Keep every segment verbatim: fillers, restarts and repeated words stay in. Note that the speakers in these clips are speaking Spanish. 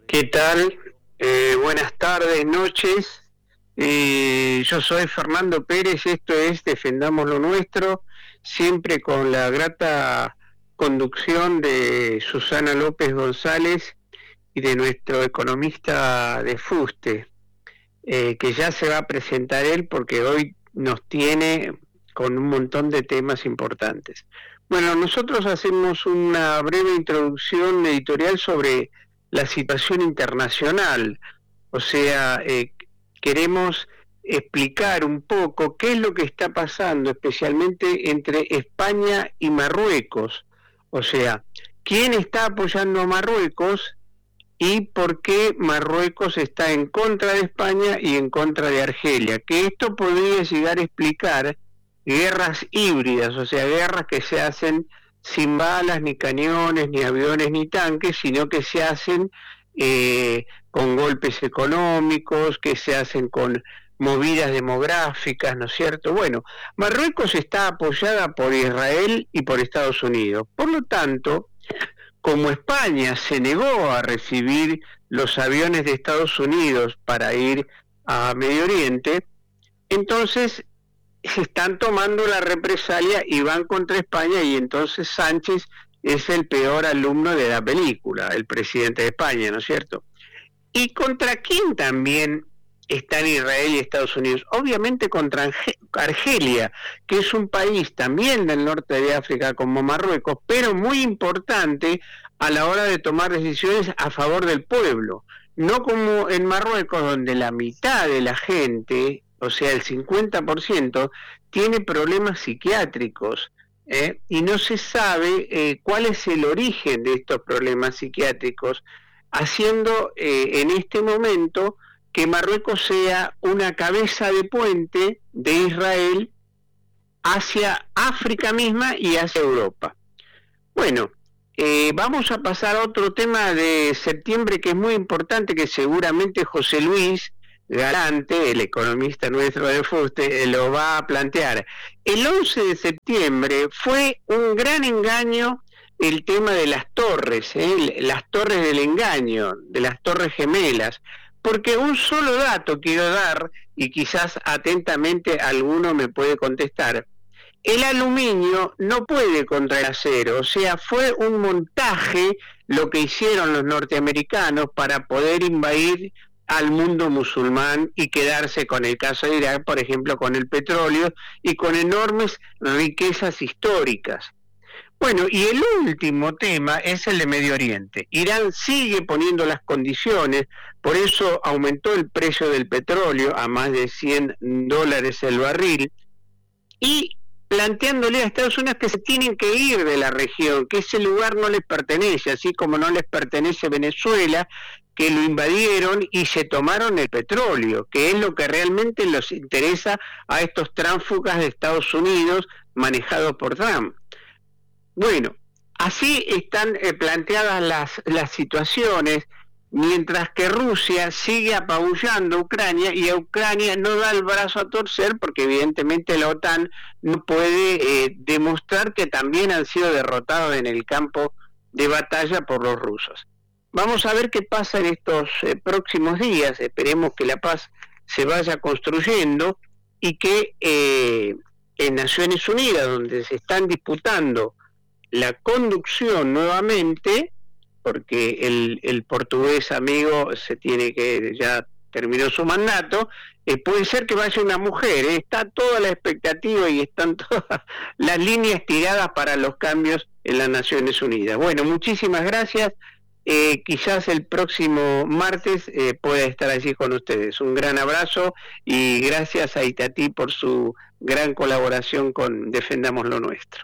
¿Qué tal? Eh, buenas tardes, noches. Eh, yo soy Fernando Pérez, esto es Defendamos lo Nuestro, siempre con la grata conducción de Susana López González y de nuestro economista de fuste, eh, que ya se va a presentar él porque hoy nos tiene con un montón de temas importantes. Bueno, nosotros hacemos una breve introducción editorial sobre la situación internacional, o sea, eh, queremos explicar un poco qué es lo que está pasando, especialmente entre España y Marruecos, o sea, quién está apoyando a Marruecos y por qué Marruecos está en contra de España y en contra de Argelia, que esto podría llegar a explicar guerras híbridas, o sea, guerras que se hacen sin balas, ni cañones, ni aviones, ni tanques, sino que se hacen eh, con golpes económicos, que se hacen con movidas demográficas, ¿no es cierto? Bueno, Marruecos está apoyada por Israel y por Estados Unidos. Por lo tanto, como España se negó a recibir los aviones de Estados Unidos para ir a Medio Oriente, entonces se están tomando la represalia y van contra España, y entonces Sánchez es el peor alumno de la película, el presidente de España, ¿no es cierto? ¿Y contra quién también están Israel y Estados Unidos? Obviamente contra Argelia, que es un país también del norte de África como Marruecos, pero muy importante a la hora de tomar decisiones a favor del pueblo. No como en Marruecos, donde la mitad de la gente, o sea, el cincuenta por ciento, tiene problemas psiquiátricos, ¿eh? Y no se sabe eh, cuál es el origen de estos problemas psiquiátricos, haciendo eh, en este momento que Marruecos sea una cabeza de puente de Israel hacia África misma y hacia Europa. Bueno, eh, vamos a pasar a otro tema de septiembre que es muy importante, que seguramente José Luis Galante, el economista nuestro de fuste, lo va a plantear. El once de septiembre fue un gran engaño el tema de las torres, ¿eh? las torres del engaño, de las torres gemelas, porque un solo dato quiero dar, y quizás atentamente alguno me puede contestar. El aluminio no puede contra el acero, o sea, fue un montaje lo que hicieron los norteamericanos para poder invadir al mundo musulmán y quedarse con el caso de Irak, por ejemplo, con el petróleo y con enormes riquezas históricas. Bueno, y el último tema es el de Medio Oriente. Irán sigue poniendo las condiciones, por eso aumentó el precio del petróleo a más de cien dólares el barril, y planteándole a Estados Unidos que se tienen que ir de la región, que ese lugar no les pertenece, así como no les pertenece Venezuela, que lo invadieron y se tomaron el petróleo, que es lo que realmente les interesa a estos tránsfugas de Estados Unidos manejados por Trump. Bueno, así están eh, planteadas las, las situaciones, mientras que Rusia sigue apabullando a Ucrania, y a Ucrania no da el brazo a torcer porque evidentemente la OTAN no puede eh, demostrar que también han sido derrotados en el campo de batalla por los rusos. Vamos a ver qué pasa en estos eh, próximos días. Esperemos que la paz se vaya construyendo y que eh, en Naciones Unidas, donde se están disputando la conducción nuevamente, porque el, el portugués amigo se tiene que, ya terminó su mandato, eh, puede ser que vaya una mujer, eh, está toda la expectativa y están todas las líneas tiradas para los cambios en las Naciones Unidas. Bueno, muchísimas gracias. Eh, quizás el próximo martes eh, pueda estar allí con ustedes. Un gran abrazo y gracias a Itatí por su gran colaboración con Defendamos lo Nuestro.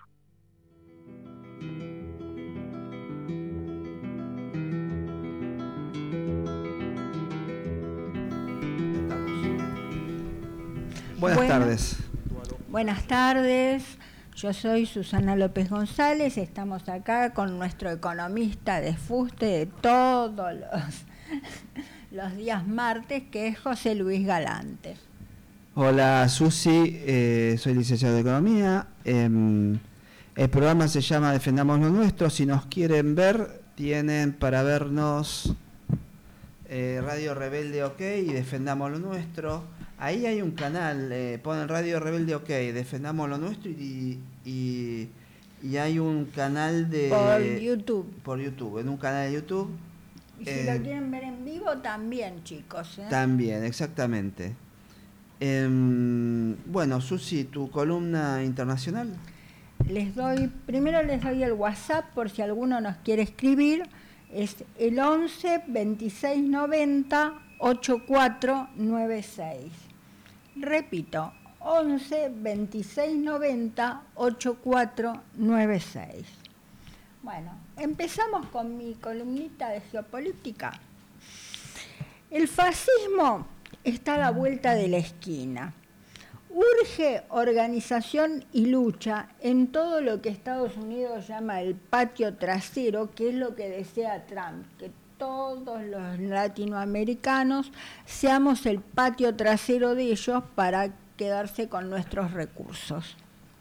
Buenas bueno, tardes. Buenas tardes. Yo soy Susana López González, estamos acá con nuestro economista de fuste de todos los, los días martes, que es José Luis Galante. Hola Susi, eh, soy licenciado de Economía. Eh, el programa se llama Defendamos lo Nuestro. Si nos quieren ver, tienen para vernos eh, Radio Rebelde OK y Defendamos lo Nuestro. Ahí hay un canal, eh, ponen Radio Rebelde OK, Defendamos lo Nuestro y, y, y hay un canal de... Por YouTube. Por YouTube, en un canal de YouTube. Y si eh, lo quieren ver en vivo, también, chicos. ¿eh? También, exactamente. Eh, bueno, Susi, ¿tu columna internacional? Les doy, primero les doy el WhatsApp por si alguno nos quiere escribir. Es el once veintiséis noventa ochenta y cuatro noventa y seis. Repito, once veintiséis noventa ochenta y cuatro noventa y seis. Bueno, empezamos con mi columnita de geopolítica. El fascismo está a la vuelta de la esquina. Urge organización y lucha en todo lo que Estados Unidos llama el patio trasero, que es lo que desea Trump, que todos los latinoamericanos seamos el patio trasero de ellos para quedarse con nuestros recursos.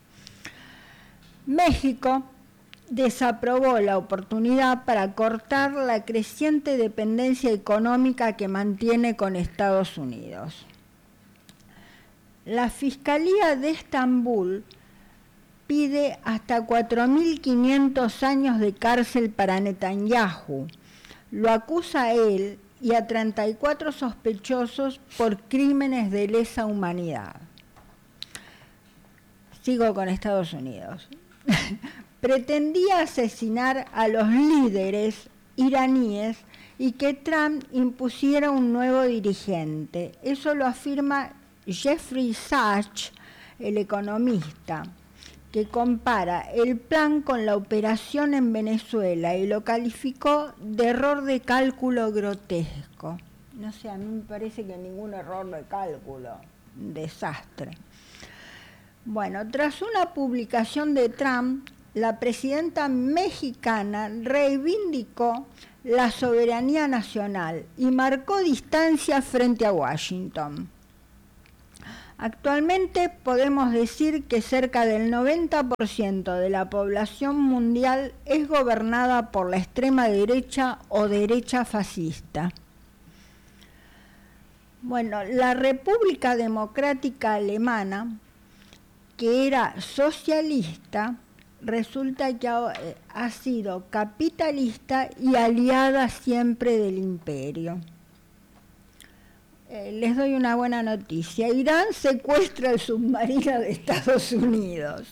México desaprobó la oportunidad para cortar la creciente dependencia económica que mantiene con Estados Unidos. La Fiscalía de Estambul pide hasta cuatro mil quinientos años de cárcel para Netanyahu. Lo acusa a él y a treinta y cuatro sospechosos por crímenes de lesa humanidad. Sigo con Estados Unidos. Pretendía asesinar a los líderes iraníes y que Trump impusiera un nuevo dirigente. Eso lo afirma Jeffrey Sachs, el economista, que compara el plan con la operación en Venezuela y lo calificó de error de cálculo grotesco. No sé, a mí me parece que ningún error de cálculo, un desastre. Bueno, tras una publicación de Trump, la presidenta mexicana reivindicó la soberanía nacional y marcó distancia frente a Washington. Actualmente podemos decir que cerca del noventa por ciento de la población mundial es gobernada por la extrema derecha o derecha fascista. Bueno, la República Democrática Alemana, que era socialista, resulta que ha sido capitalista y aliada siempre del imperio. Eh, les doy una buena noticia. Irán secuestra el submarino de Estados Unidos.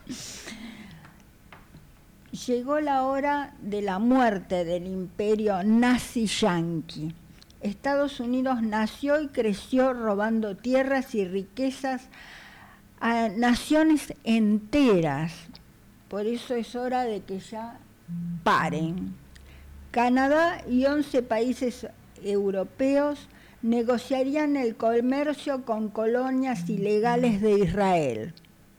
Llegó la hora de la muerte del imperio nazi-yanqui. Estados Unidos nació y creció robando tierras y riquezas a naciones enteras. Por eso es hora de que ya paren. Canadá y once países europeos negociarían el comercio con colonias ilegales de Israel.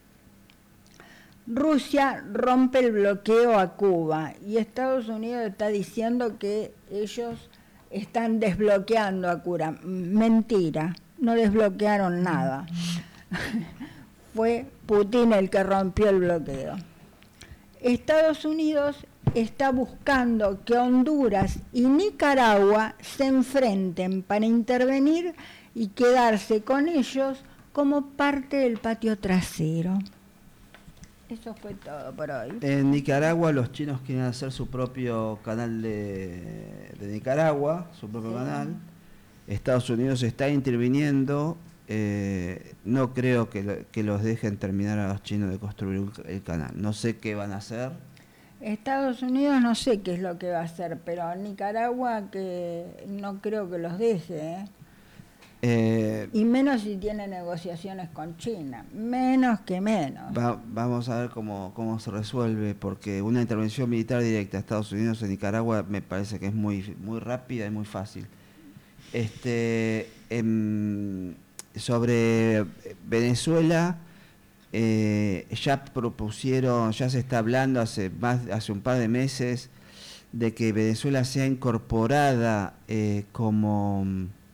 Rusia rompe el bloqueo a Cuba y Estados Unidos está diciendo que ellos están desbloqueando a Cuba. Mentira, no desbloquearon nada. Fue Putin el que rompió el bloqueo. Estados Unidos está buscando que Honduras y Nicaragua se enfrenten para intervenir y quedarse con ellos como parte del patio trasero. Eso fue todo por hoy. En Nicaragua los chinos quieren hacer su propio canal de, de Nicaragua, su propio sí. canal. Estados Unidos está interviniendo. Eh, no creo que, lo, que los dejen terminar a los chinos de construir el canal. No sé qué van a hacer. Estados Unidos no sé qué es lo que va a hacer, pero Nicaragua que no creo que los deje, ¿eh? Eh, y menos si tiene negociaciones con China, menos que menos. Va, vamos a ver cómo, cómo se resuelve, porque una intervención militar directa a Estados Unidos en Nicaragua me parece que es muy, muy rápida y muy fácil. Este, eh, sobre Venezuela, eh, ya propusieron, ya se está hablando hace, más, hace un par de meses de que Venezuela sea incorporada eh, como...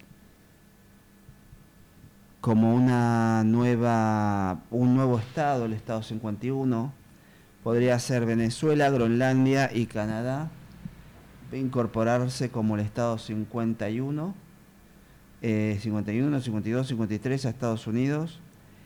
como una nueva, un nuevo estado, el estado cincuenta y uno, podría ser Venezuela, Groenlandia y Canadá, incorporarse como el Estado cincuenta y uno, eh, cincuenta y uno, cincuenta y dos, cincuenta y tres a Estados Unidos.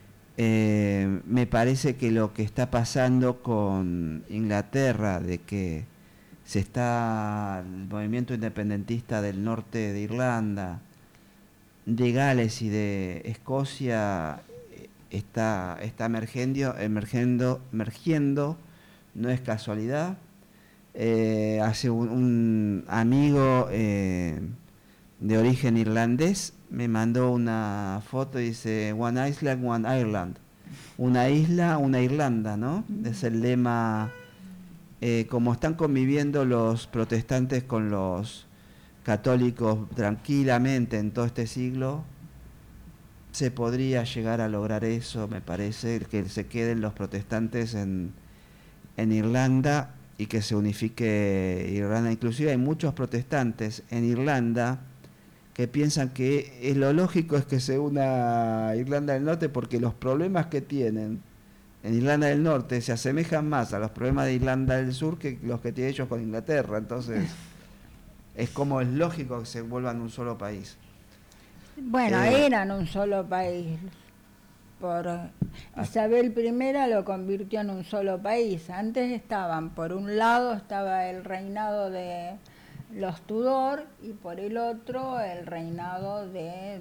Eh, me parece que lo que está pasando con Inglaterra, de que se está el movimiento independentista del norte de Irlanda, de Gales y de Escocia, está, está emergiendo, emergiendo, emergiendo, no es casualidad. Eh, hace un, un amigo eh, de origen irlandés me mandó una foto y dice One Island, One Ireland. Una isla, una Irlanda, ¿no? Es el lema. Eh, como están conviviendo los protestantes con los católicos tranquilamente en todo este siglo, se podría llegar a lograr eso, me parece, que se queden los protestantes en, en Irlanda y que se unifique Irlanda. Inclusive hay muchos protestantes en Irlanda que piensan que eh, lo lógico es que se una Irlanda del Norte porque los problemas que tienen en Irlanda del Norte se asemejan más a los problemas de Irlanda del Sur que los que tienen ellos con Inglaterra. Entonces, es como es lógico que se vuelvan un solo país. Bueno, Eh, eran un solo país. Por Isabel primera lo convirtió en un solo país. Antes estaban, por un lado estaba el reinado de los Tudor y por el otro el reinado de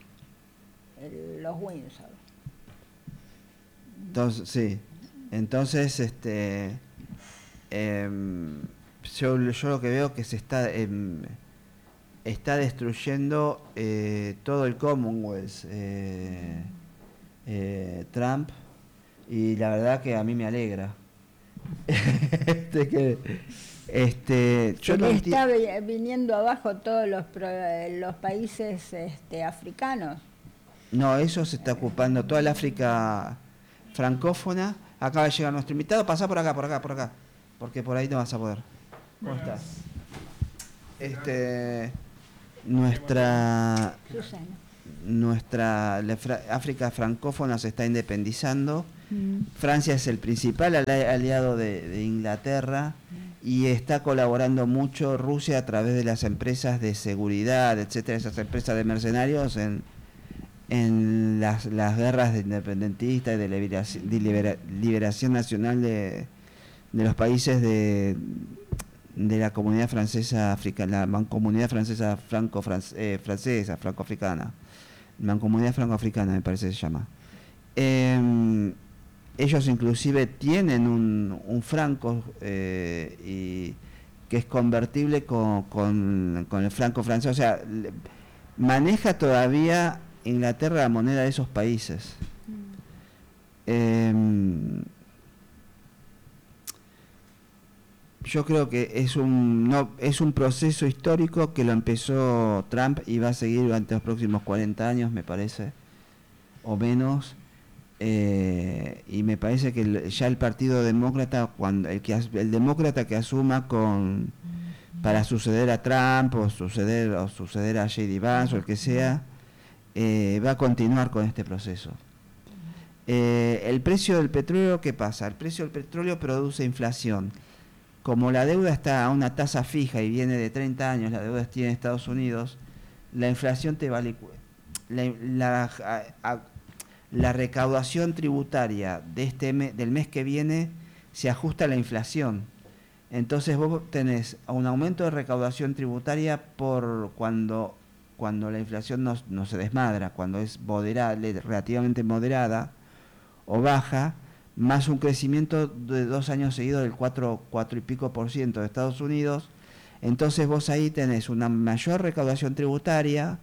el, los Windsor. Entonces, sí. Entonces, este, eh, yo, yo lo que veo que se está, eh, está destruyendo eh, todo el Commonwealth, eh, eh, Trump, y la verdad que a mí me alegra. este, que, este, yo no le enti- está vi- viniendo abajo todos los, pro- los países este, africanos. No, eso se está ocupando toda el África francófona. Acaba de llegar nuestro invitado. Pasá por acá, por acá, por acá. Porque por ahí no vas a poder. ¿Cómo estás? Este, nuestra, Susana. nuestra la Fra- África francófona se está independizando. Mm. Francia es el principal ali- aliado de, de Inglaterra y está colaborando mucho Rusia a través de las empresas de seguridad, etcétera, esas empresas de mercenarios en en las, las guerras de independentistas y de liberación, de libera, liberación nacional de, de los países de, de la comunidad francesa africana, la mancomunidad francesa franco eh, francesa, franco-africana, mancomunidad franco-africana me parece que se llama. Eh, ellos inclusive tienen un, un franco eh, y que es convertible con, con, con el franco francés, o sea, le, maneja todavía Inglaterra la moneda de esos países. Mm. Eh, yo creo que es un no es un proceso histórico que lo empezó Trump y va a seguir durante los próximos cuarenta años, me parece, o menos. Eh, y me parece que el, ya el Partido Demócrata, cuando el, que, el demócrata que asuma con para suceder a Trump o suceder o suceder a J D Vance o el que sea, Eh, va a continuar con este proceso. Eh, el precio del petróleo, ¿qué pasa? El precio del petróleo produce inflación. Como la deuda está a una tasa fija y viene de treinta años, la deuda tiene Estados Unidos, la inflación te va a licu- la, la, a, a, la recaudación tributaria de este me, del mes que viene se ajusta a la inflación. Entonces vos tenés un aumento de recaudación tributaria por cuando cuando la inflación no, no se desmadra, cuando es moderada, relativamente moderada o baja, más un crecimiento de dos años seguidos del cuatro, cuatro y pico por ciento de Estados Unidos, entonces vos ahí tenés una mayor recaudación tributaria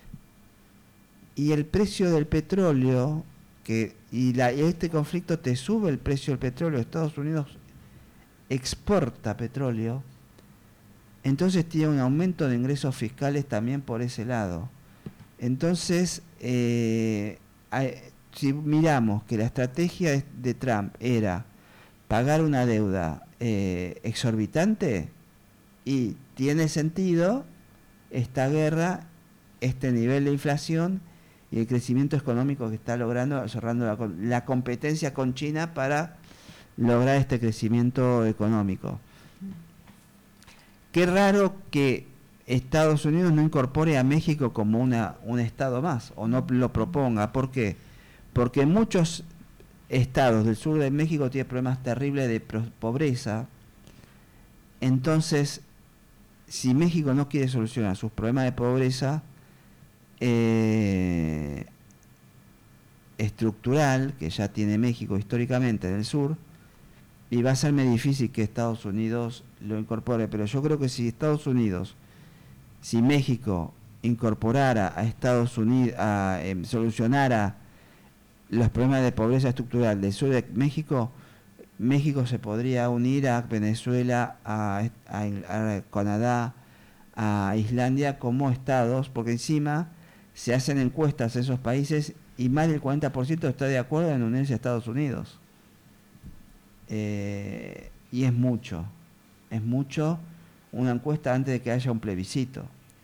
y el precio del petróleo, que y, la, y este conflicto te sube el precio del petróleo, Estados Unidos exporta petróleo, entonces tiene un aumento de ingresos fiscales también por ese lado. Entonces, eh, hay, si miramos que la estrategia de, de Trump era pagar una deuda eh, exorbitante, y tiene sentido esta guerra, este nivel de inflación y el crecimiento económico que está logrando, cerrando la, la competencia con China para lograr este crecimiento económico. qué raro que Estados Unidos no incorpore a México como una, un estado más, o no lo proponga. ¿Por qué? Porque muchos estados del sur de México tienen problemas terribles de pobreza. Entonces, si México no quiere solucionar sus problemas de pobreza eh, estructural, que ya tiene México históricamente en el sur, y va a ser muy difícil que Estados Unidos lo incorpore. Pero yo creo que si Estados Unidos, si México incorporara a Estados Unidos, a, eh, solucionara los problemas de pobreza estructural del sur de México, México se podría unir a Venezuela, a, a, a Canadá, a Islandia como estados, porque encima se hacen encuestas en esos países y más del cuarenta por ciento está de acuerdo en unirse a Estados Unidos. Eh, y es mucho, es mucho una encuesta antes de que haya un plebiscito.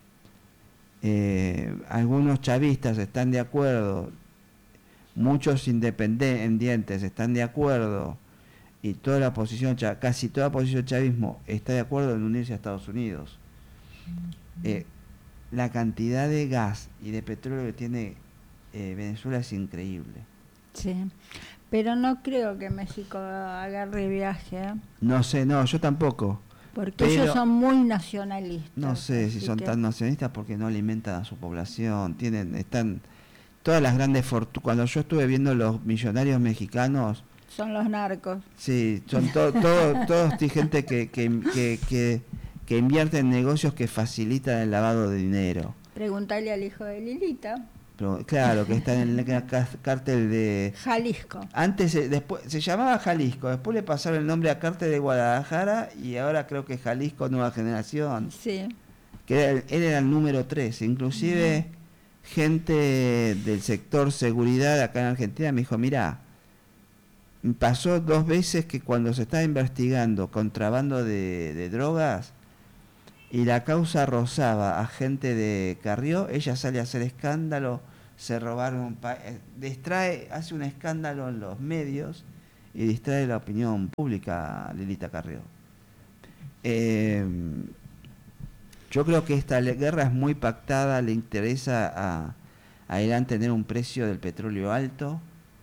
Eh, algunos chavistas están de acuerdo, muchos independientes están de acuerdo, y toda la oposición, casi toda la oposición chavismo está de acuerdo en unirse a Estados Unidos. Eh, la cantidad de gas y de petróleo que tiene eh, Venezuela es increíble. Sí, pero no creo que México agarre viaje. ¿eh? No sé, no, yo tampoco. Porque pero, ellos son muy nacionalistas. No sé si son que... tan nacionalistas porque no alimentan a su población. Tienen, están todas las grandes fortunas. Cuando yo estuve viendo los millonarios mexicanos, son los narcos. Sí, son to, to, todos gente que, que, que, que, que invierte en negocios que facilitan el lavado de dinero. Pregúntale al hijo de Lilita. Pero, claro, que está en el cártel de... Jalisco. Antes, después se llamaba Jalisco, después le pasaron el nombre a cártel de Guadalajara y ahora creo que Jalisco Nueva Generación. Sí. Que era, él era el número tres, inclusive uh-huh. gente del sector seguridad acá en Argentina me dijo, mirá, pasó dos veces que cuando se estaba investigando contrabando de, de drogas y la causa rozaba a gente de Carrió, ella sale a hacer escándalo, se robaron un pa- distrae, hace un escándalo en los medios y distrae la opinión pública, Lilita Carrió. Eh, yo creo que esta guerra es muy pactada, le interesa a, a Irán tener un precio del petróleo alto.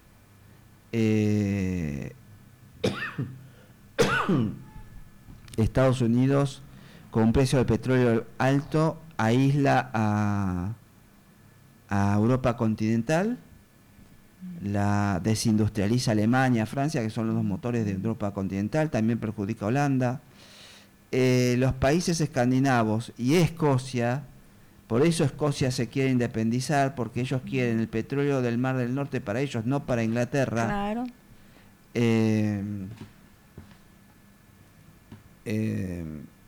Eh, Estados Unidos con un precio de petróleo alto aísla a, a Europa continental, la desindustrializa Alemania, Francia, que son los dos motores de Europa continental, también perjudica a Holanda, eh, los países escandinavos y Escocia. Por eso Escocia se quiere independizar, porque ellos quieren el petróleo del Mar del Norte para ellos, no para Inglaterra. Claro. Eh, eh,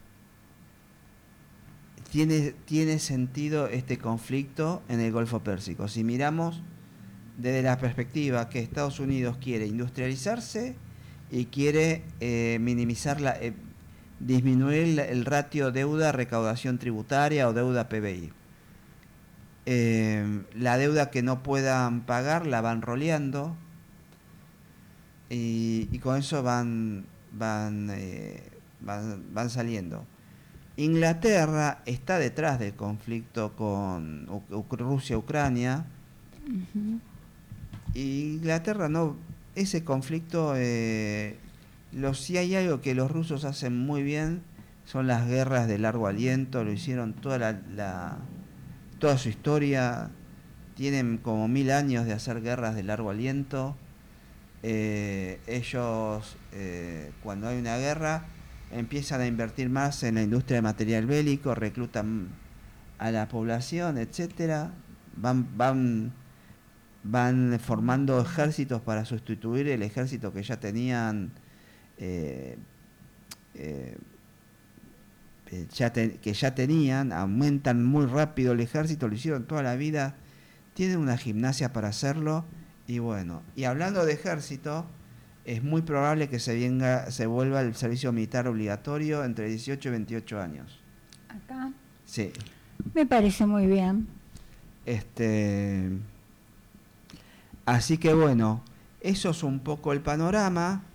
tiene, tiene sentido este conflicto en el Golfo Pérsico. Si miramos desde la perspectiva que Estados Unidos quiere industrializarse y quiere eh, minimizar la... Eh, disminuir el ratio deuda-recaudación tributaria o deuda-P B I. Eh, la deuda que no puedan pagar la van roleando y, y con eso van van, eh, van van saliendo. Inglaterra está detrás del conflicto con Rusia-Ucrania. Uh-huh. Y Inglaterra no, ese conflicto eh, Los, si hay algo que los rusos hacen muy bien son las guerras de largo aliento, lo hicieron toda la, la toda su historia, tienen como mil años de hacer guerras de largo aliento. Eh, ellos eh, cuando hay una guerra empiezan a invertir más en la industria de material bélico, reclutan a la población, etcétera, van van van formando ejércitos para sustituir el ejército que ya tenían. Eh, eh, ya te, que ya tenían, aumentan muy rápido el ejército, lo hicieron toda la vida, tienen una gimnasia para hacerlo. Y bueno, y hablando de ejército, es muy probable que se venga, se vuelva el servicio militar obligatorio entre dieciocho y veintiocho años. ¿Acá? Sí. Me parece muy bien. Este, así que bueno, eso es un poco el panorama.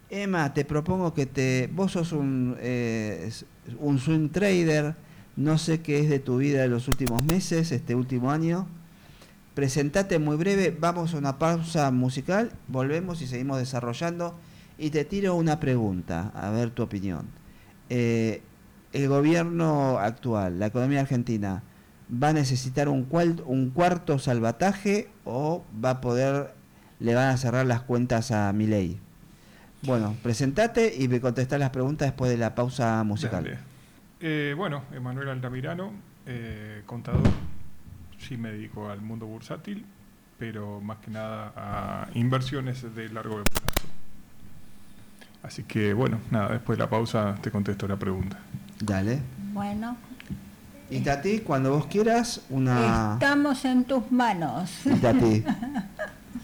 Emma, te propongo que te... Vos sos un, eh, un swing trader, no sé qué es de tu vida de los últimos meses, este último año. Presentate muy breve, vamos a una pausa musical, volvemos y seguimos desarrollando. Y te tiro una pregunta, a ver tu opinión. Eh, el gobierno actual, la economía argentina, ¿va a necesitar un, cual, un cuarto salvataje o va a poder, le van a cerrar las cuentas a Milei? Bueno, presentate y me contestás las preguntas después de la pausa musical. Eh, bueno, Emanuel Altamirano, eh, contador. Sí me dedico al mundo bursátil, pero más que nada a inversiones de largo plazo. Así que bueno, nada, después de la pausa te contesto la pregunta. Dale. Bueno. Y Tati, cuando vos quieras, una... Estamos en tus manos. Y Tati.